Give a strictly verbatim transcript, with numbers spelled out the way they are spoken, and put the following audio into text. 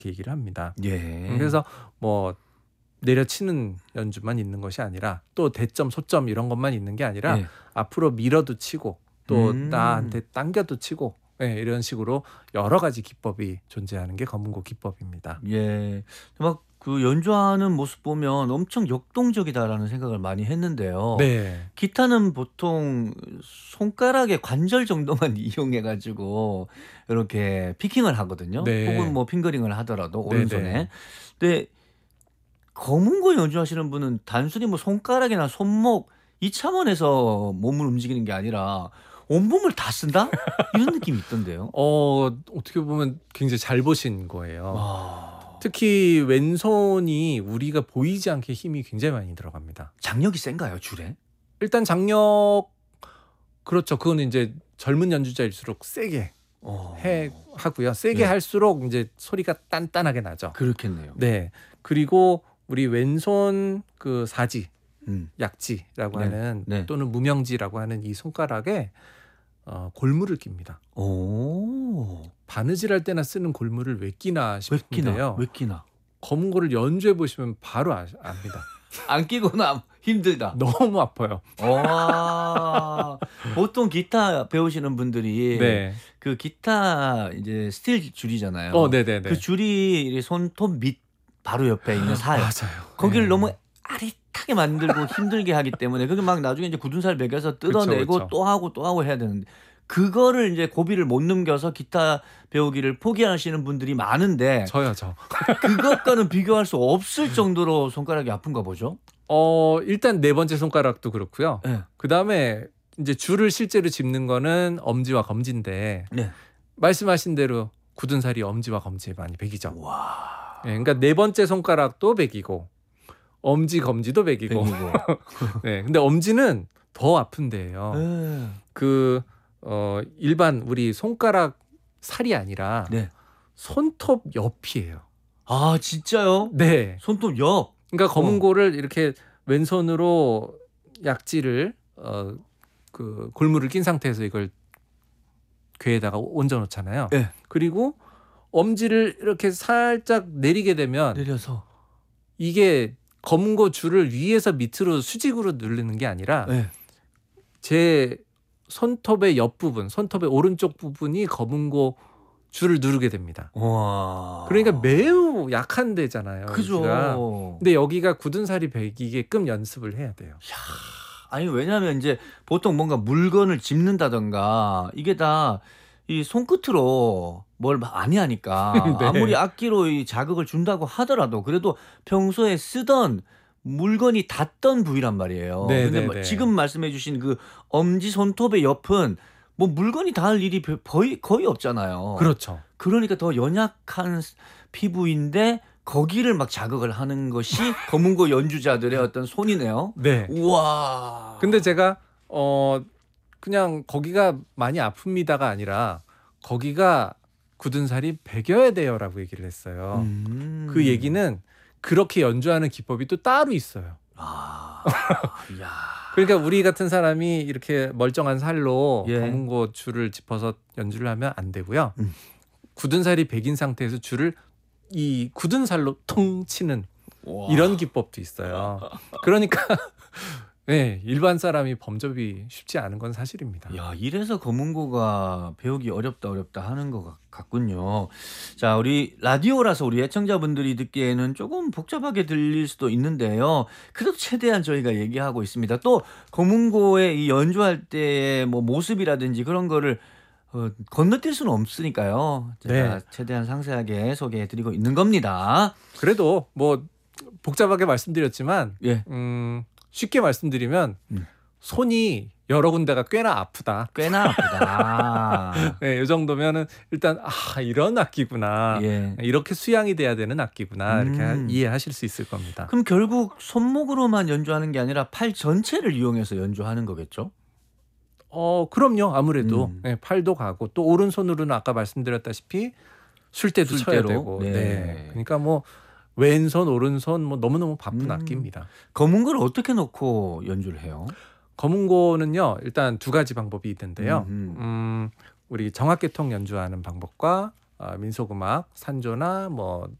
얘기를 합니다. 예. 그래서 뭐 내려치는 연주만 있는 것이 아니라 또 대점, 소점 이런 것만 있는 게 아니라 예. 앞으로 밀어도 치고 또 음. 나한테 당겨도 치고 예, 이런 식으로 여러 가지 기법이 존재하는 게 검은고 기법입니다. 예. 막 그 연주하는 모습 보면 엄청 역동적이다라는 생각을 많이 했는데요. 네. 기타는 보통 손가락의 관절 정도만 이용해 가지고 이렇게 피킹을 하거든요. 네. 혹은 뭐 핑거링을 하더라도 네네. 오른손에. 근데 검은고 연주하시는 분은 단순히 뭐 손가락이나 손목 이 차원에서 몸을 움직이는 게 아니라 온몸을 다 쓴다? 이런 느낌이 있던데요. 어, 어떻게 보면 굉장히 잘 보신 거예요. 와. 특히 왼손이 우리가 보이지 않게 힘이 굉장히 많이 들어갑니다. 장력이 센가요, 줄에? 일단 장력 그렇죠. 그거는 이제 젊은 연주자일수록 세게 어. 해 하고요. 세게 네. 할수록 이제 소리가 단단하게 나죠. 그렇겠네요. 네. 그리고 우리 왼손 그 사지, 음. 약지라고 네. 하는 네. 또는 무명지라고 하는 이 손가락에 어, 골무를 낍니다. 오. 바느질할 때나 쓰는 골무를 왜 끼나 왜 끼나? 싶은데요. 왜 끼나? 검은 거를 연주해 보시면 바로 아, 압니다. 안 끼고나 힘들다. 너무 아파요. 와. 보통 기타 배우시는 분들이 네. 그 기타 이제 스틸 줄이잖아요. 어, 네네네. 그 줄이 손톱 밑 바로 옆에 있는 살. 맞아요. 거기를 네. 너무 아릿하게 만들고 힘들게 하기 때문에 그게 막 나중에 이제 굳은 살 매겨서 뜯어내고 그쵸, 그쵸. 또 하고 또 하고 해야 되는데 그거를 이제 고비를 못 넘겨서 기타 배우기를 포기하시는 분들이 많은데 저요, 저. 그것과는 비교할 수 없을 정도로 손가락이 아픈가 보죠? 어, 일단 네 번째 손가락도 그렇고요. 네. 그다음에 이제 줄을 실제로 짚는 거는 엄지와 검지인데 네. 말씀하신 말씀하신 대로 굳은 살이 엄지와 검지에 많이 배기죠. 와. 예, 그러니까 네 번째 손가락도 배기고 엄지, 검지도 배기고. 배기고. 네, 근데 엄지는 더 아픈 데예요. 네. 그 어, 일반 우리 손가락 살이 아니라 네. 손톱 옆이에요. 아, 진짜요? 네. 손톱 옆. 그러니까 검은 어. 고를 이렇게 왼손으로 약지를 어, 그 골무를 낀 상태에서 이걸 괴에다가 얹어 놓잖아요. 네. 그리고 엄지를 이렇게 살짝 내리게 되면 내려서. 이게 검은 고 줄을 위에서 밑으로 수직으로 누르는 게 아니라 네. 제 손톱의 옆부분, 손톱의 오른쪽 부분이 검은 고 줄을 누르게 됩니다. 와. 그러니까 매우 약한 데잖아요. 그죠. 여기가. 근데 여기가 굳은 살이 배기게끔 연습을 해야 돼요. 아니 왜냐하면 이제 보통 뭔가 물건을 짚는다던가 이게 다 이 손끝으로 뭘 많이 하니까 네. 아무리 악기로 이 자극을 준다고 하더라도 그래도 평소에 쓰던 물건이 닿던 부위란 말이에요. 네, 근데 네, 뭐 네. 지금 말씀해주신 그 엄지 손톱의 옆은 뭐 물건이 닿을 일이 별- 거의 거의 없잖아요. 그렇죠. 그러니까 더 연약한 피부인데 거기를 막 자극을 하는 것이 검은고 연주자들의 어떤 손이네요. 네. 우와. 근데 제가 어 그냥 거기가 많이 아픕니다가 아니라 거기가 굳은 살이 배겨야 돼요라고 얘기를 했어요. 음. 그 얘기는 그렇게 연주하는 기법이 또 따로 있어요. 아, 야. 그러니까 우리 같은 사람이 이렇게 멀쩡한 살로 예. 검은 고 줄을 짚어서 연주를 하면 안 되고요. 음. 굳은 살이 배긴 상태에서 줄을 이 굳은 살로 통 치는 와. 이런 기법도 있어요. 그러니까 네, 일반 사람이 범접이 쉽지 않은 건 사실입니다. 야, 이래서 검은고가 배우기 어렵다 어렵다 하는 것 같- 같군요. 자, 우리 라디오라서 우리 애청자분들이 듣기에는 조금 복잡하게 들릴 수도 있는데요. 그래도 최대한 저희가 얘기하고 있습니다. 또 검은고의 이 연주할 때의 뭐 모습이라든지 그런 거를 어, 건너뛸 수는 없으니까요. 제가 네. 최대한 상세하게 소개해드리고 있는 겁니다. 그래도 뭐 복잡하게 말씀드렸지만 예, 음, 쉽게 말씀드리면 음. 손이 여러 군데가 꽤나 아프다. 꽤나 아프다. 네, 이 정도면은 일단 아 이런 악기구나. 예. 이렇게 수양이 돼야 되는 악기구나. 이렇게 하- 음. 이해하실 수 있을 겁니다. 그럼 결국 손목으로만 연주하는 게 아니라 팔 전체를 이용해서 연주하는 거겠죠? 어, 그럼요. 아무래도 음. 네, 팔도 가고 또 오른손으로는 아까 말씀드렸다시피 술대도 쳐야 술대로? 되고. 네. 네. 그러니까 뭐 왼손, 오른손 뭐 너무너무 바쁜 음. 악기입니다. 검은 걸 어떻게 놓고 연주를 해요? 검은고는요. 일단 두 가지 방법이 있는데요. 음흠. 음, 우리 정악계통 연주하는 방법과 아 민속 음악, 산조나 뭐